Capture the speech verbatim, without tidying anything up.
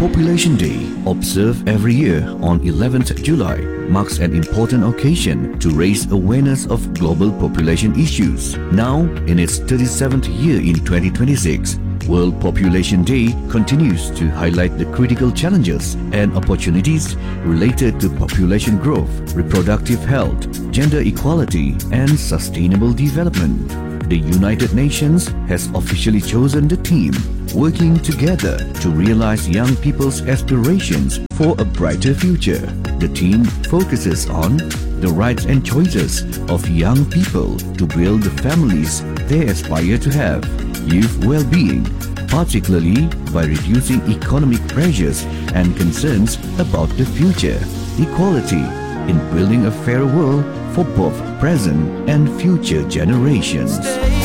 Population Day, observed every year on eleventh July, marks an important occasion to raise awareness of global population issues. Now, in its thirty-seventh year in twenty twenty-six, World Population Day continues to highlight the critical challenges and opportunities related to population growth, reproductive health, gender equality, and sustainable development. The United Nations has officially chosen the theme, Working Together to Realize Young People's Aspirations for a Brighter Future. The theme focuses on the rights and choices of young people to build the families they aspire to have, youth well-being, particularly by reducing economic pressures and concerns about the future, equality in building a fairer world for both present and future generations.